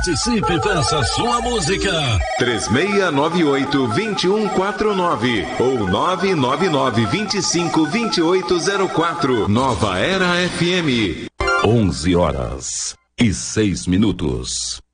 Participe, peça sua música. 3698-2149 ou 999-252804. Nova Era FM. 11h06.